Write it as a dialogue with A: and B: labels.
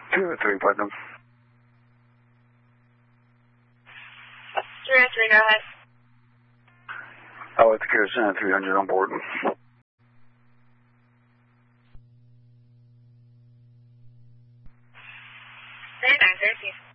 A: 203 Platinum.
B: 303, go ahead.
A: I'll let the carrier send 300 on board.
B: Very nice, very